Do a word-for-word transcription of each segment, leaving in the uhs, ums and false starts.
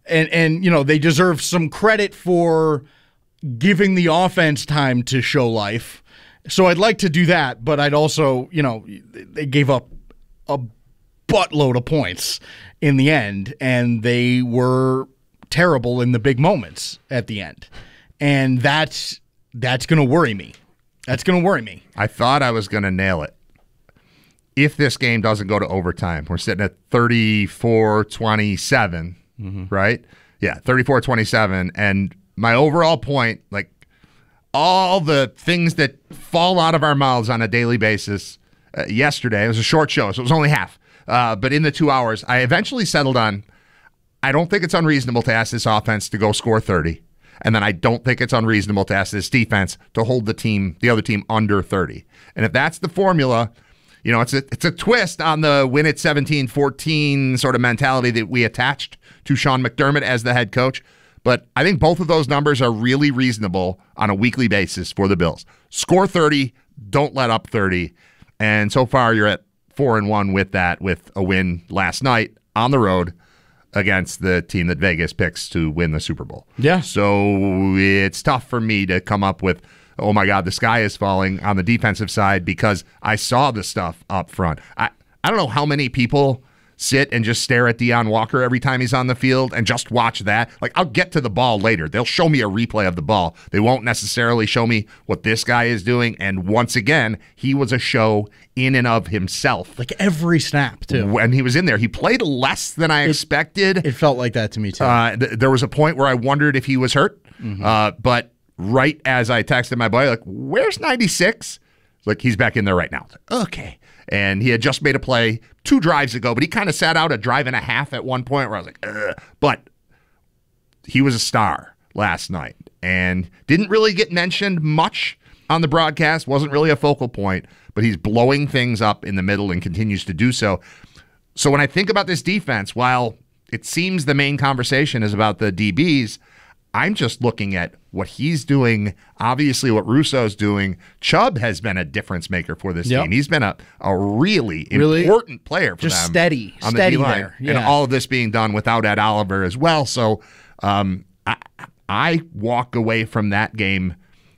and and you know they deserve some credit for giving the offense time to show life. So I'd like to do that, but I'd also, you know, they gave up a buttload of points in the end, and they were terrible in the big moments at the end. And that's that's going to worry me. That's going to worry me. I thought I was going to nail it. If this game doesn't go to overtime, we're sitting at thirty-four twenty-seven, mm-hmm. right? Yeah, thirty-four twenty-seven. And my overall point, like all the things that fall out of our mouths on a daily basis, uh, yesterday, it was a short show, so it was only half. Uh, but in the two hours, I eventually settled on, I don't think it's unreasonable to ask this offense to go score thirty. And then I don't think it's unreasonable to ask this defense to hold the team, the other team, under thirty. And if that's the formula, you know, it's a it's a twist on the win it seventeen fourteen sort of mentality that we attached to Sean McDermott as the head coach. But I think both of those numbers are really reasonable on a weekly basis for the Bills. Score thirty, don't let up thirty. And so far you're at four and one with that, with a win last night on the road against the team that Vegas picks to win the Super Bowl. Yeah. So it's tough for me to come up with, oh my God, the sky is falling on the defensive side, because I saw the stuff up front. I, I don't know how many people sit and just stare at Deion Walker every time he's on the field and just watch that. Like, I'll get to the ball later. They'll show me a replay of the ball. They won't necessarily show me what this guy is doing. And once again, he was a show in and of himself. Like every snap, too. When he was in there, he played less than I it, expected. It felt like that to me, too. Uh, th- there was a point where I wondered if he was hurt. Mm-hmm. Uh, but right as I texted my boy, like, where's ninety-six? Like, he's back in there right now. Like, okay. And he had just made a play two drives ago, but he kind of sat out a drive and a half at one point where I was like, ugh. But he was a star last night and didn't really get mentioned much on the broadcast, wasn't really a focal point, but he's blowing things up in the middle and continues to do so. So when I think about this defense, while it seems the main conversation is about the D Bs, I'm just looking at what he's doing, obviously what Russo's doing. Chubb has been a difference maker for this yep. team. He's been a, a really, really important player for just them. steady, on steady the D-line. there. Yeah. And all of this being done without Ed Oliver as well. So um, I, I walk away from that game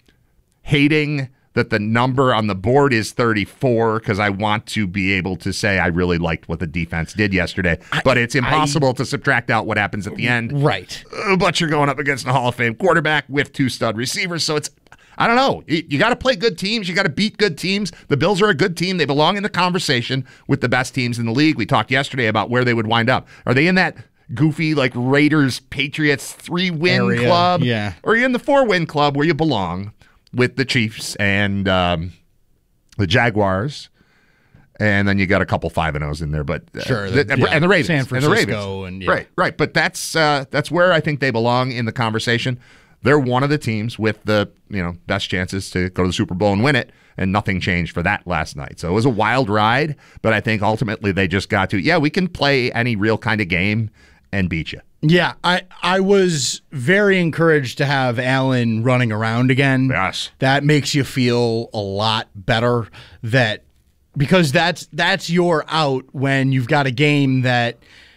hating that the number on the board is thirty-four, because I want to be able to say I really liked what the defense did yesterday. I, but it's impossible I, to subtract out what happens at the end. Right. Uh, but you're going up against a Hall of Fame quarterback with two stud receivers. So it's, I don't know. You, you got to play good teams. You got to beat good teams. The Bills are a good team. They belong in the conversation with the best teams in the league. We talked yesterday about where they would wind up. Are they in that goofy, like, Raiders, Patriots three-win Area. club? Yeah. Or are you in the four-win club where you belong with the Chiefs and um, the Jaguars, and then you got a couple five and O's in there, but uh, sure, the, yeah. and the Ravens, San Francisco, and the Ravens, and, yeah. right, right. But that's uh, that's where I think they belong in the conversation. They're one of the teams with the you know best chances to go to the Super Bowl and win it, and nothing changed for that last night. So it was a wild ride, but I think ultimately they just got to, yeah, we can play any real kind of game and beat you. Yeah, I, I was very encouraged to have Allen running around again. Yes. That makes you feel a lot better, that because that's that's your out when you've got a game that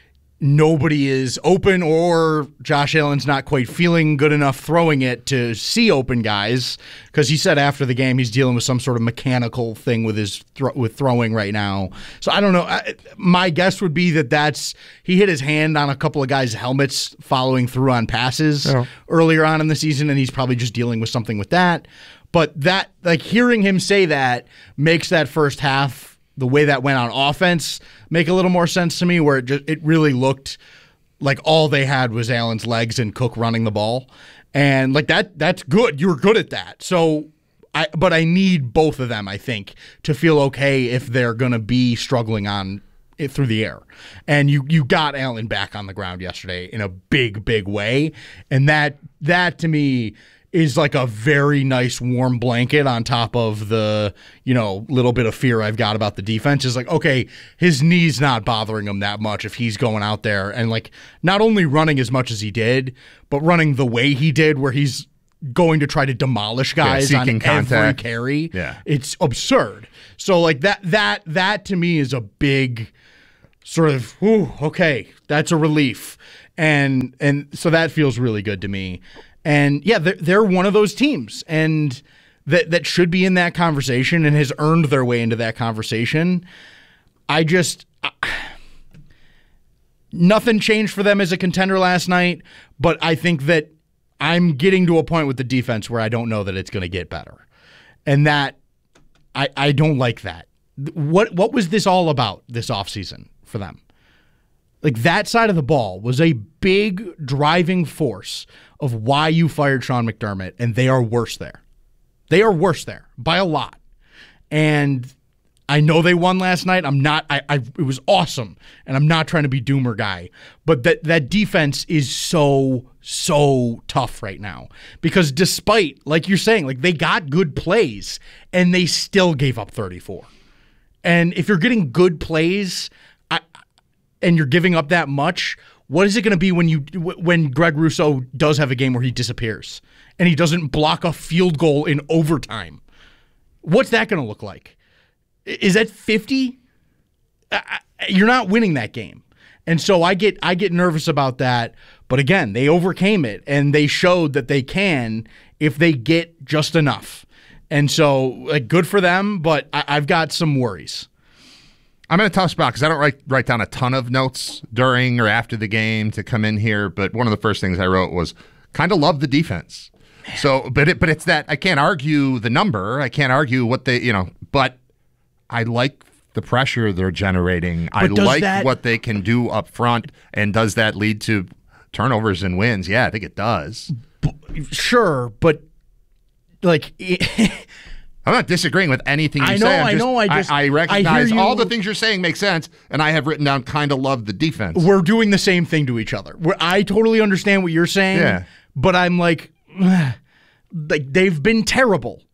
nobody is open, or Josh Allen's not quite feeling good enough throwing it to see open guys, because he said after the game he's dealing with some sort of mechanical thing with his thro- with throwing right now. So I don't know. I, my guess would be that that's he hit his hand on a couple of guys' helmets following through on passes oh. earlier on in the season, and he's probably just dealing with something with that. But that, like, hearing him say that makes that first half, the way that went on offense, make a little more sense to me, where it just, it really looked like all they had was Allen's legs and Cook running the ball. And like that, that's good. You were good at that. So I, but I need both of them, I think, to feel okay if they're going to be struggling on it through the air. And you, you got Allen back on the ground yesterday in a big, big way. And that, that to me is like a very nice warm blanket on top of the, you know, little bit of fear I've got about the defense. Is like, okay, his knee's not bothering him that much if he's going out there and like not only running as much as he did, but running the way he did, where he's going to try to demolish guys yeah, on contact. every carry. Yeah. It's absurd. So like that, that, that to me is a big sort of, ooh, okay, that's a relief. And and so that feels really good to me. And yeah, they're, they're one of those teams and that that should be in that conversation and has earned their way into that conversation. I just I, nothing changed for them as a contender last night, but I think that I'm getting to a point with the defense where I don't know that it's going to get better. And that I I don't like that. What what was this all about this offseason for them? Like, that side of the ball was a big driving force of why you fired Sean McDermott, and they are worse there. They are worse there by a lot. And I know they won last night. I'm not I, I it was awesome, and I'm not trying to be doomer guy, but that that defense is so so tough right now because despite, like you're saying, like they got good plays and they still gave up thirty-four. And if you're getting good plays I, and you're giving up that much, what is it going to be when you when Greg Rousseau does have a game where he disappears and he doesn't block a field goal in overtime? What's that going to look like? Is that fifty? You're not winning that game. And so I get I get nervous about that. But again, they overcame it, and they showed that they can if they get just enough. And so, like, good for them, but I, I've got some worries. I'm in a tough spot because I don't write write down a ton of notes during or after the game to come in here. But one of the first things I wrote was kind of love the defense. Man. So, but it, but it's that I can't argue the number. I can't argue what they, you know, but I like the pressure they're generating. But I like that, what they can do up front. And does that lead to turnovers and wins? Yeah, I think it does. Sure, but like. I'm not disagreeing with anything you I know, say. I'm I just, know. I just I, I recognize I all the things you're saying make sense, and I have written down kind of love the defense. We're doing the same thing to each other. We're, I totally understand what you're saying, yeah. but I'm like, like they've been terrible,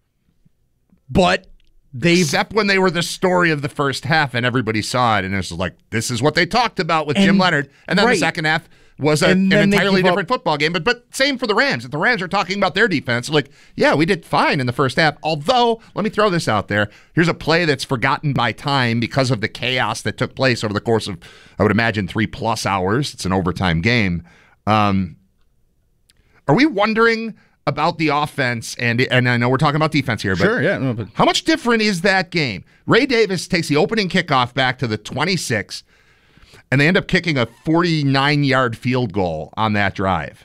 but they've except when they were the story of the first half, and everybody saw it, and it was like, this is what they talked about with and, Jim Leonard, and then right. the second half was a, an entirely different up. football game. But but same for the Rams. If the Rams are talking about their defense, like, yeah, we did fine in the first half. Although, let me throw this out there. Here's a play that's forgotten by time because of the chaos that took place over the course of, I would imagine, three plus hours. It's an overtime game. Um, are we wondering about the offense? And and I know we're talking about defense here, but, sure, yeah, no, but how much different is that game? Ray Davis takes the opening kickoff back to the twenty-six. And they end up kicking a forty-nine-yard field goal on that drive.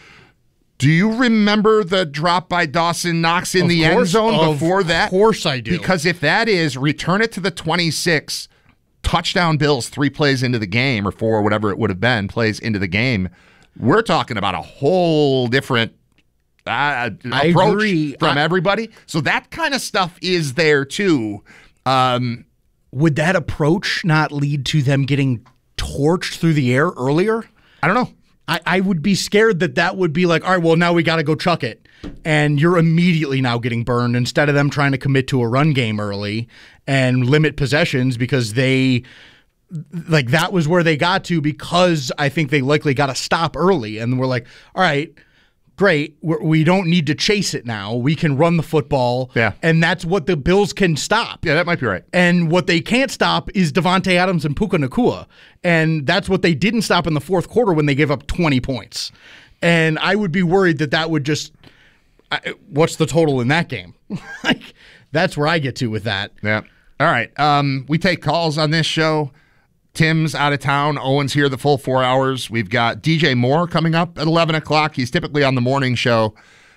Do you remember the drop by Dawson Knox in of the course, end zone before that? Of course I do. Because if that is, return it to the twenty-six, touchdown Bills three plays into the game, or four, whatever it would have been, plays into the game, we're talking about a whole different uh, approach agree. from I, everybody. So that kind of stuff is there, too. Um, would that approach not lead to them getting torched through the air earlier? I don't know. I, I would be scared that that would be like, all right, well, now we got to go chuck it. And you're immediately now getting burned instead of them trying to commit to a run game early and limit possessions because they, like, that was where they got to because I think they likely got to stop early. And we're like, all right, great. We're, we don't need to chase it now. We can run the football. Yeah. And that's what the Bills can stop. Yeah, that might be right. And what they can't stop is Devontae Adams and Puka Nacua. And that's what they didn't stop in the fourth quarter when they gave up twenty points. And I would be worried that that would just I, what's the total in that game? Like, that's where I get to with that. Yeah. All right. Um, we take calls on this show. Tim's out of town. Owen's here the full four hours. We've got D J Moore coming up at eleven o'clock. He's typically on the morning show,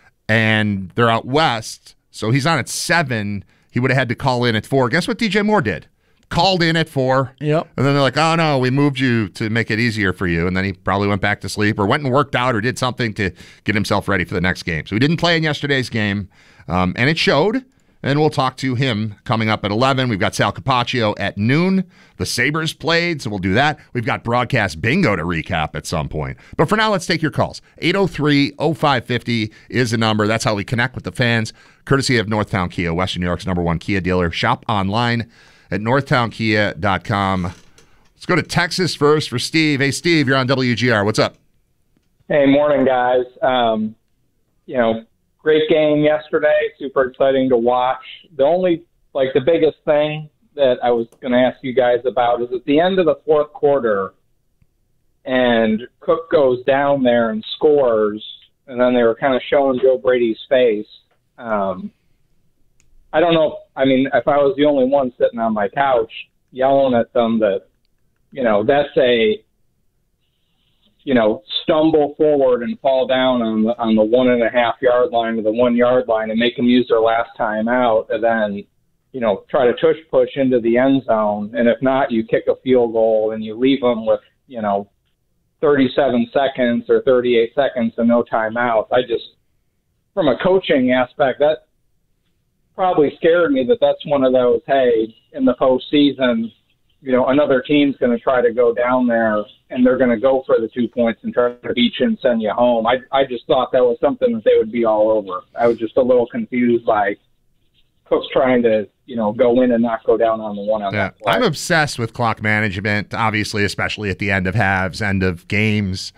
and they're out west, so he's on at seven. He would have had to call in at four. Guess what D J Moore did? Called in at four. Yep. And then they're like, oh, no, we moved you to make it easier for you. And then he probably went back to sleep or went and worked out or did something to get himself ready for the next game. So he didn't play in yesterday's game, um, and it showed. And we'll talk to him coming up at eleven. We've got Sal Capaccio at noon. The Sabres played, so we'll do that. We've got broadcast bingo to recap at some point. But for now, let's take your calls. eight oh three oh five five oh is the number. That's how we connect with the fans, courtesy of Northtown Kia, Western New York's number one Kia dealer. Shop online at northtown kia dot com. Let's go to Texas first for Steve. Hey, Steve, you're on W G R. What's up? Hey, morning, guys. Um, you know, great game yesterday. Super exciting to watch. The only, like, the biggest thing that I was going to ask you guys about is at the end of the fourth quarter, and Cook goes down there and scores, and then they were kind of showing Joe Brady's face. Um, I don't know. I mean, if I was the only one sitting on my couch yelling at them that, you know, that's a, you know, stumble forward and fall down on the on the one and a half yard line or the one yard line and make them use their last time out, and then, you know, try to tush push into the end zone. And if not, you kick a field goal and you leave them with, you know, thirty-seven seconds or thirty-eight seconds and no timeouts. I just, from a coaching aspect, that probably scared me that that's one of those, hey, in the postseason, you know, another team's going to try to go down there and they're going to go for the two points and try to beat you and send you home. I I just thought that was something that they would be all over. I was just a little confused by Cook's trying to, you know, go in and not go down on the one on yeah. that play. I'm obsessed with clock management, obviously, especially at the end of halves, end of games.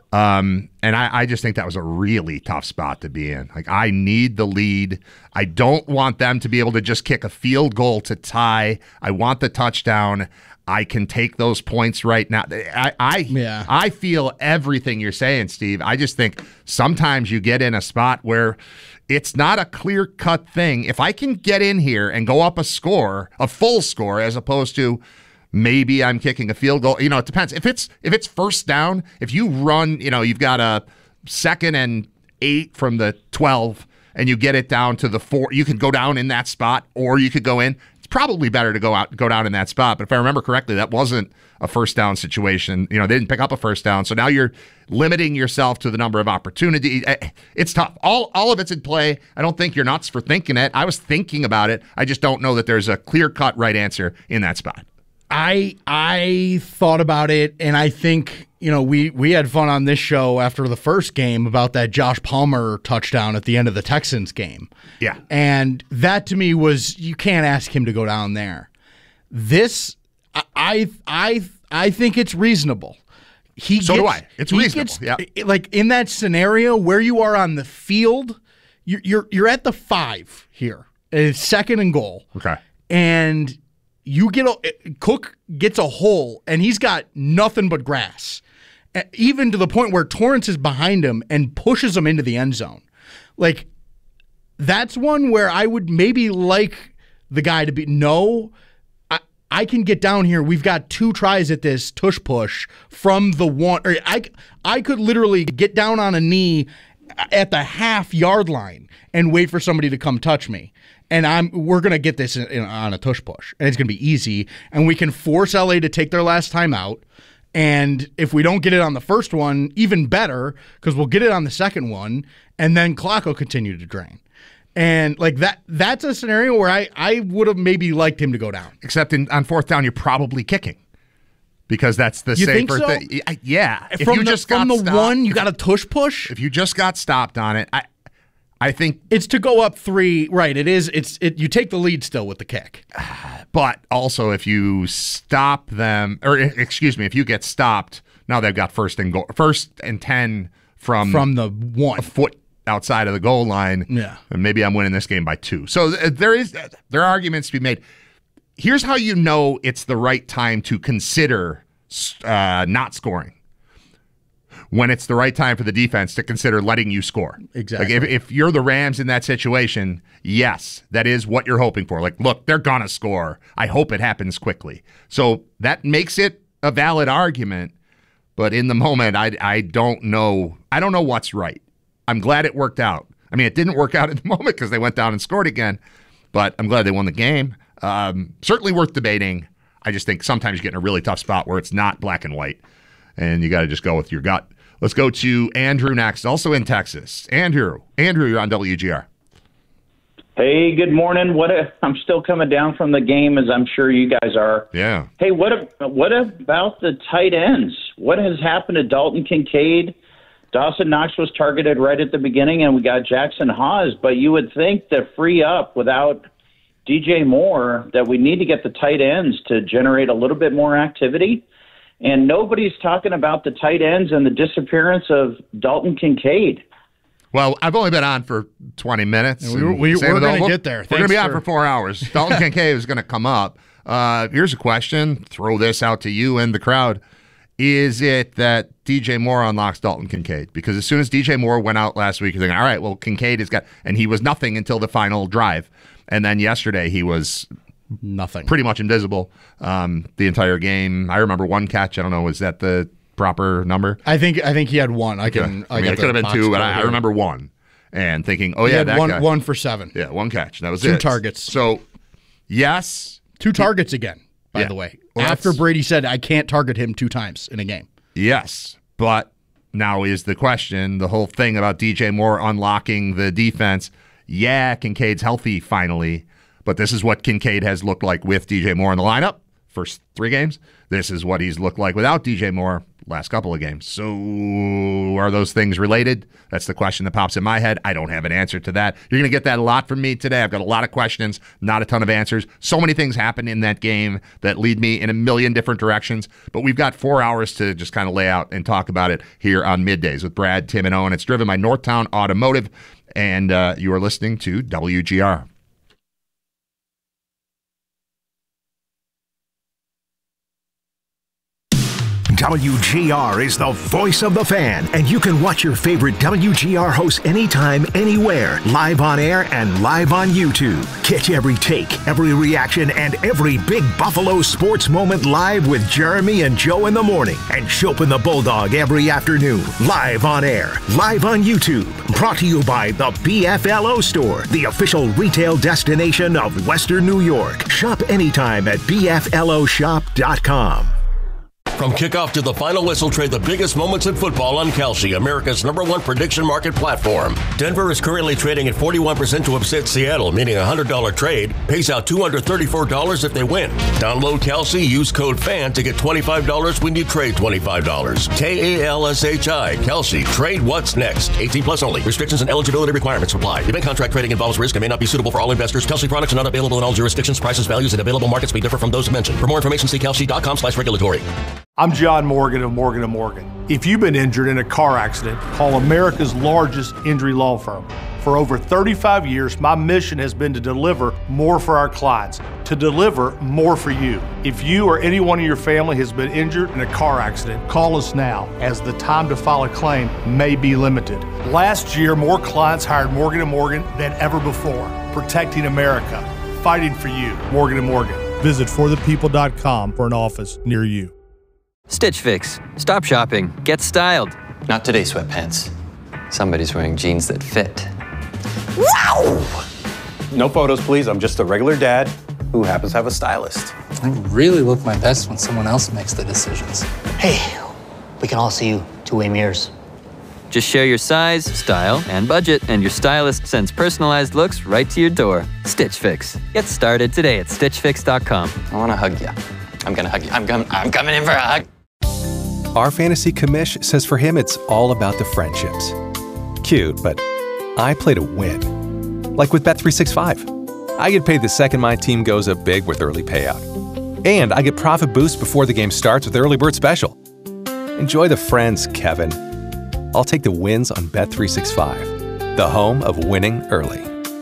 Um, and I, I just think that was a really tough spot to be in. Like, I need the lead. I don't want them to be able to just kick a field goal to tie. I want the touchdown. I can take those points right now. I I, yeah. I feel everything you're saying, Steve. I just think sometimes you get in a spot where it's not a clear-cut thing. If I can get in here and go up a score, a full score, as opposed to maybe I'm kicking a field goal. You know, it depends. If it's if it's first down, if you run, you know, you've got a second and eight from the twelve, and you get it down to the four, you could go down in that spot, or you could go in. It's probably better to go out, go down in that spot. But if I remember correctly, that wasn't a first down situation. You know, they didn't pick up a first down, so now you're limiting yourself to the number of opportunities. It's tough. All all of it's in play. I don't think you're nuts for thinking it. I was thinking about it. I just don't know that there's a clear-cut right answer in that spot. I I thought about it, and I think, you know, we, we had fun on this show after the first game about that Josh Palmer touchdown at the end of the Texans game. Yeah. And that to me was, you can't ask him to go down there. This, I I I, I think it's reasonable. He so gets, do I. It's he reasonable. Gets, yeah. Like in that scenario where you are on the field, you're you're, you're at the five here. It's second and goal. Okay. And you get a, Cook gets a hole, and he's got nothing but grass, even to the point where Torrance is behind him and pushes him into the end zone. Like, that's one where I would maybe like the guy to be, no, I, I can get down here. We've got two tries at this tush push from the one. Or I, I could literally get down on a knee at the half yard line and wait for somebody to come touch me. And I'm we're going to get this in, in, on a tush push, and it's going to be easy, and we can force L A to take their last time out. And if we don't get it on the first one, even better, because we'll get it on the second one, and then clock will continue to drain. And like that, that's a scenario where I, I would have maybe liked him to go down. Except in, on fourth down, you're probably kicking. Because that's the you safer think so? thing. Yeah. If from you the, just got from the stopped, one, you got a tush push? If you just got stopped on it, I I think it's to go up three. Right. It is. It's it. You take the lead still with the kick. But also, if you stop them, or excuse me, if you get stopped, now they've got first and goal, first and ten from from the one a foot outside of the goal line. Yeah. And maybe I'm winning this game by two. So there is there are arguments to be made. Here's how you know it's the right time to consider uh, not scoring. When it's the right time for the defense to consider letting you score. Exactly. Like if, if you're the Rams in that situation, yes, that is what you're hoping for. Like, look, they're going to score. I hope it happens quickly. So that makes it a valid argument. But in the moment, I, I don't know. I don't know what's right. I'm glad it worked out. I mean, it didn't work out at the moment because they went down and scored again. But I'm glad they won the game. Um, certainly worth debating. I just think sometimes you get in a really tough spot where it's not black and white. And you got to just go with your gut. Let's go to Andrew next, also in Texas. Andrew, Andrew, you're on W G R. Hey, good morning. What a, I'm still coming down from the game, as I'm sure you guys are. Yeah. Hey, what a, what about the tight ends? What has happened to Dalton Kincaid? Dawson Knox was targeted right at the beginning, and we got Jackson Haas. But you would think to free up without D J Moore that we need to get the tight ends to generate a little bit more activity. And nobody's talking about the tight ends and the disappearance of Dalton Kincaid. Well, I've only been on for twenty minutes. We, we, we're going to get there. We're going to be on for for four hours. Dalton Kincaid is going to come up. Uh, here's a question. Throw this out to you and the crowd. Is it that D J Moore unlocks Dalton Kincaid? Because as soon as D J Moore went out last week, he's like, all right, well, Kincaid has got, and he was nothing until the final drive. And then yesterday he was nothing, pretty much invisible um, the entire game. I remember one catch. I don't know, was that the proper number? I think I think he had one. I can. Yeah. I, I mean, it could have been two, but I, I remember one. And thinking, oh he yeah, had that one guy. one for seven. Yeah, one catch. That was two it. Two targets. So yes, two targets again. By yeah. the way, well, after Brady said I can't target him two times in a game. Yes, but now is the question, the whole thing about D J Moore unlocking the defense. Yeah, Kincaid's healthy finally, but this is what Kincaid has looked like with D J Moore in the lineup. First three games. This is what he's looked like without D J Moore last couple of games. So are those things related? That's the question that pops in my head. I don't have an answer to that. You're going to get that a lot from me today. I've got a lot of questions, not a ton of answers. So many things happen in that game that lead me in a million different directions, but we've got four hours to just kind of lay out and talk about it here on Middays with Brad, Tim, and Owen. It's driven by Northtown Automotive, and uh, you are listening to W G R. W G R is the voice of the fan, and you can watch your favorite W G R hosts anytime, anywhere, live on air and live on YouTube. Catch every take, every reaction, and every big Buffalo sports moment live with Jeremy and Joe in the morning, and Chopin the Bulldog every afternoon, live on air, live on YouTube. Brought to you by the B F L O Store, the official retail destination of Western New York. Shop anytime at B F L O shop dot com. From kickoff to the final whistle, trade the biggest moments in football on Kalshi, America's number one prediction market platform. Denver is currently trading at forty-one percent to upset Seattle, meaning a one hundred dollars trade pays out two hundred thirty-four dollars if they win. Download Kalshi, use code FAN to get twenty-five dollars when you trade twenty-five dollars. K A L S H I, Kalshi. Trade what's next. eighteen plus only. Restrictions and eligibility requirements apply. Event contract trading involves risk and may not be suitable for all investors. Kalshi products are not available in all jurisdictions. Prices, values, and available markets may differ from those mentioned. For more information, see kalshi dot com slash regulatory. I'm John Morgan of Morgan and Morgan. If you've been injured in a car accident, call America's largest injury law firm. For over thirty-five years, my mission has been to deliver more for our clients, to deliver more for you. If you or anyone in your family has been injured in a car accident, call us now, as the time to file a claim may be limited. Last year, more clients hired Morgan and Morgan than ever before, protecting America, fighting for you. Morgan and Morgan. Visit for the people dot com for an office near you. Stitch Fix. Stop shopping. Get styled. Not today, sweatpants. Somebody's wearing jeans that fit. Wow! No photos, please. I'm just a regular dad who happens to have a stylist. I really look my best when someone else makes the decisions. Hey, we can all see you two-way mirrors. Just share your size, style, and budget, and your stylist sends personalized looks right to your door. Stitch Fix. Get started today at stitch fix dot com. I want to hug you. I'm going to hug you. I'm, com- I'm coming in for a hug. Our fantasy commish says for him it's all about the friendships. Cute, but I play to win. Like with Bet three sixty-five. I get paid the second my team goes up big with early payout. And I get profit boost before the game starts with Early Bird Special. Enjoy the friends, Kevin. I'll take the wins on Bet three sixty-five, the home of winning early.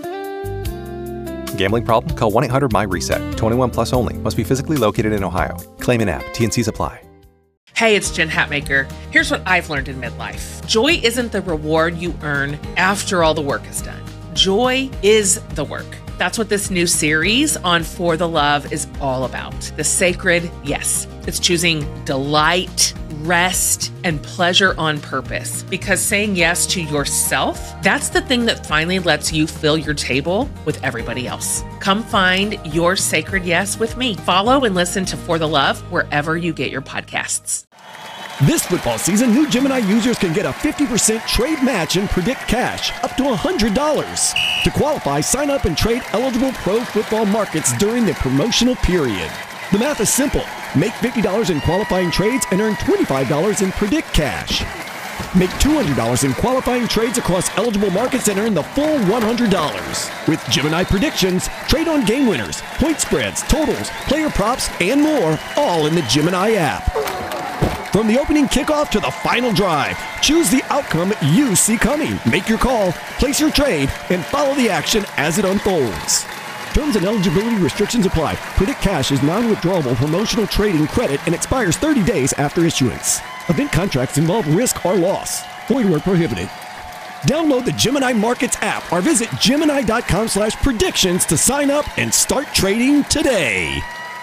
Gambling problem? Call one eight hundred M Y reset. twenty-one plus only. Must be physically located in Ohio. Claim in app. T and Cs apply. Hey, it's Jen Hatmaker. Here's what I've learned in midlife. Joy isn't the reward you earn after all the work is done. Joy is the work. That's what this new series on For the Love is all about. The sacred yes. It's choosing delight, rest, and pleasure on purpose. Because saying yes to yourself, that's the thing that finally lets you fill your table with everybody else. Come find your sacred yes with me. Follow and listen to For the Love wherever you get your podcasts. This football season, new Gemini users can get a fifty percent trade match and predict cash up to one hundred dollars. To qualify, sign up and trade eligible pro football markets during the promotional period. The math is simple. Make fifty dollars in qualifying trades and earn twenty-five dollars in predict cash. Make two hundred dollars in qualifying trades across eligible markets and earn the full one hundred dollars. With Gemini Predictions, trade on game winners, point spreads, totals, player props, and more, all in the Gemini app. From the opening kickoff to the final drive, choose the outcome you see coming. Make your call, place your trade, and follow the action as it unfolds. Terms and eligibility restrictions apply. Predict Cash is non-withdrawable promotional trading credit and expires thirty days after issuance. Event contracts involve risk or loss. Void where prohibited. Download the Gemini Markets app or visit Gemini.com slash predictions to sign up and start trading today.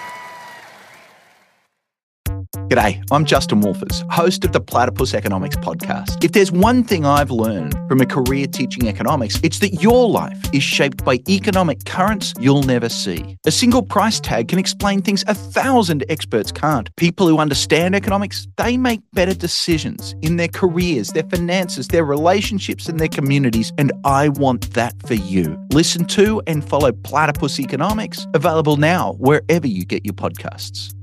G'day, I'm Justin Wolfers, host of the Platypus Economics podcast. If there's one thing I've learned from a career teaching economics, it's that your life is shaped by economic currents you'll never see. A single price tag can explain things a thousand experts can't. People who understand economics, they make better decisions in their careers, their finances, their relationships, and their communities, and I want that for you. Listen to and follow Platypus Economics, available now wherever you get your podcasts.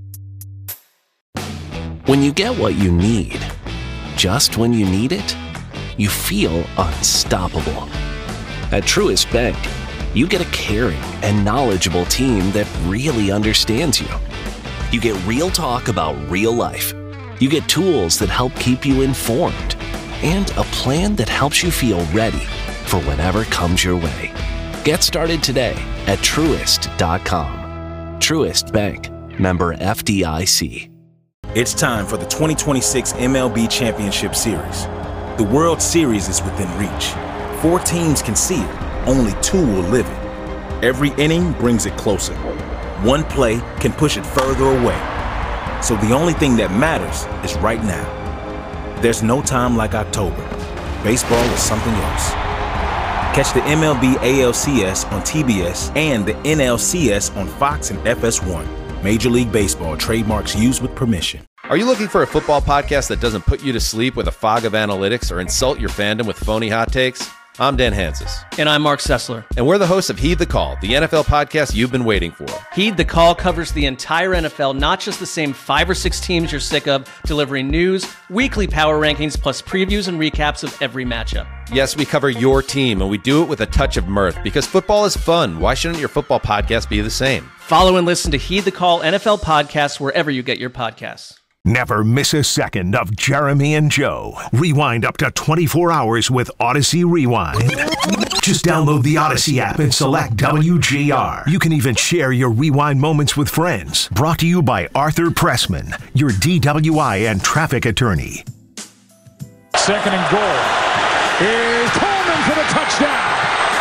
When you get what you need, just when you need it, you feel unstoppable. At Truist Bank, you get a caring and knowledgeable team that really understands you. You get real talk about real life. You get tools that help keep you informed and a plan that helps you feel ready for whatever comes your way. Get started today at Truist dot com. Truist Bank, member F D I C. It's time for the twenty twenty-six M L B Championship Series. The World Series is within reach. Four teams can see it, only two will live it. Every inning brings it closer. One play can push it further away. So the only thing that matters is right now. There's no time like October. Baseball is something else. Catch the M L B A L C S on T B S and the N L C S on Fox and F S one. Major League Baseball trademarks used with permission. Are you looking for a football podcast that doesn't put you to sleep with a fog of analytics or insult your fandom with phony hot takes? I'm Dan Hansis. And I'm Mark Sessler. And we're the hosts of Heed the Call, the N F L podcast you've been waiting for. Heed the Call covers the entire N F L, not just the same five or six teams you're sick of, delivering news, weekly power rankings, plus previews and recaps of every matchup. Yes, we cover your team, and we do it with a touch of mirth, because football is fun. Why shouldn't your football podcast be the same? Follow and listen to Heed the Call N F L podcast wherever you get your podcasts. Never miss a second of Jeremy and Joe. Rewind up to twenty-four hours with Odyssey Rewind. Just download the Odyssey app and select W G R. You can even share your Rewind moments with friends. Brought to you by Arthur Pressman, your D W I and traffic attorney. Second and goal. Here's Coleman for the touchdown.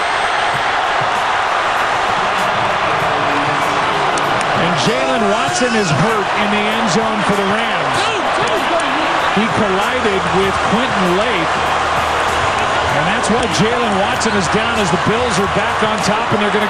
And Jalen Watson is hurt in the end zone for the Rams. He collided with Quentin Lake. And that's why Jalen Watson is down as the Bills are back on top and they're going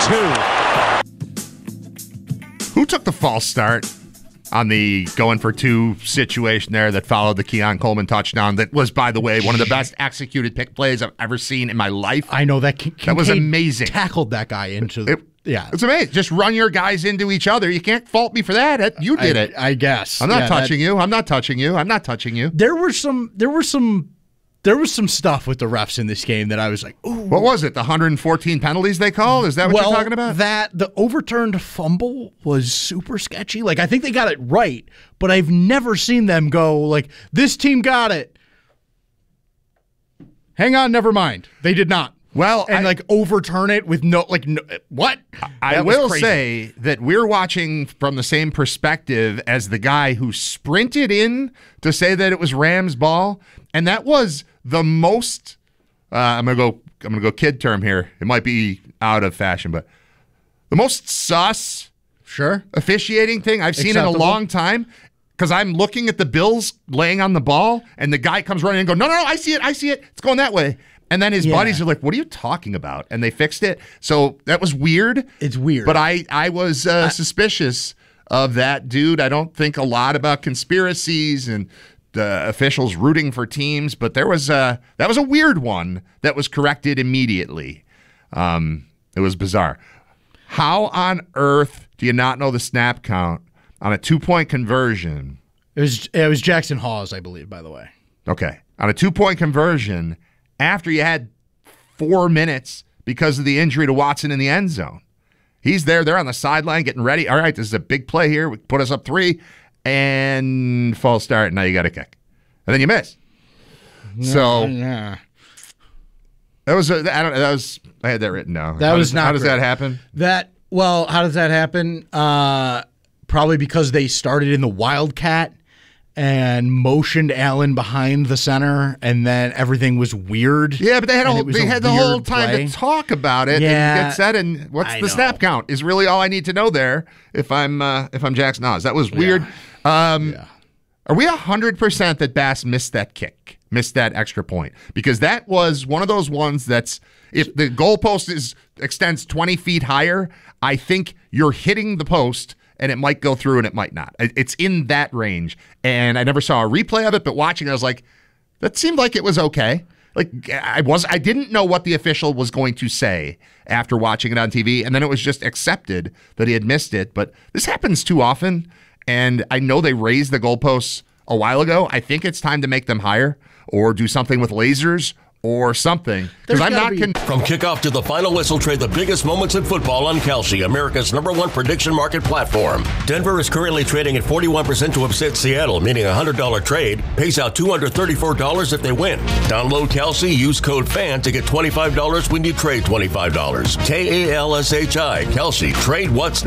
to go for two. Who took the false start on the going for two situation there that followed the Keon Coleman touchdown? That was, by the way, one of the best executed pick plays I've ever seen in my life. I know that. Kincaid that was amazing. Tackled that guy into the. It, Yeah, it's amazing. Just run your guys into each other. You can't fault me for that. You did I, it. I guess. I'm not yeah, touching that, you. I'm not touching you. I'm not touching you. There were some. There were some. There was some stuff with the refs in this game that I was like, ooh. What was it? The one hundred fourteen penalties they call? Is that what well, you're talking about? That the overturned fumble was super sketchy. Like, I think they got it right, but I've never seen them go like, this team got it. Hang on, never mind. They did not. Well, and I, like overturn it with no, like, no, what? I will say that we're watching from the same perspective as the guy who sprinted in to say that it was Rams' ball, and that was the most. Uh, I'm gonna go. I'm gonna go kid term here. It might be out of fashion, but the most sus, sure, officiating thing I've seen Acceptable. in a long time. Because I'm looking at the Bills laying on the ball, and the guy comes running and go, no, no, no, I see it, I see it. It's going that way. And then his yeah. buddies are like, what are you talking about? And they fixed it. So that was weird. It's weird. But I, I was uh, I, suspicious of that dude. I don't think a lot about conspiracies and the officials rooting for teams, but there was a, that was a weird one that was corrected immediately. Um, it was bizarre. How on earth do you not know the snap count on a two-point conversion? It was it was Jackson Hawes, I believe, by the way. Okay. On a two-point conversion after you had four minutes because of the injury to Watson in the end zone. He's there. They're on the sideline getting ready. All right, this is a big play here. We put us up three and false start. Now you got to kick. And then you miss. Yeah, so yeah. That was a, I don't that was I had that written down. That how was does, not How does great. that happen? That well, how does that happen? Uh, probably because they started in the Wildcat and motioned Allen behind the center, and then everything was weird. Yeah, but they had a and whole, it was they a had the whole weird time play. to talk about it Yeah, and get set. And what's I the know. snap count is really all I need to know there. If I'm uh, if I'm Jackson Oz, that was weird. Um, Yeah. Are we a hundred percent that Bass missed that kick, missed that extra point? Because that was one of those ones that's if the goalpost is extends twenty feet higher, I think you're hitting the post. And it might go through and it might not. It- It's in that range. And I never saw a replay of it, but watching it, I was like, that seemed like it was okay. Like I was, I didn't know what the official was going to say after watching it on T V. And then it was just accepted that he had missed it. But this happens too often. And I know they raised the goalposts a while ago. I think it's time to make them higher or do something with lasers or something. Because I'm not con- From kickoff to the final whistle, trade the biggest moments in football on Kalshi, America's number one prediction market platform. Denver is currently trading at forty-one percent to upset Seattle, meaning a one hundred dollars trade pays out two hundred thirty-four dollars if they win. Download Kalshi, use code FAN to get twenty-five dollars when you trade twenty-five dollars. K A L S H I, Kalshi. Trade what's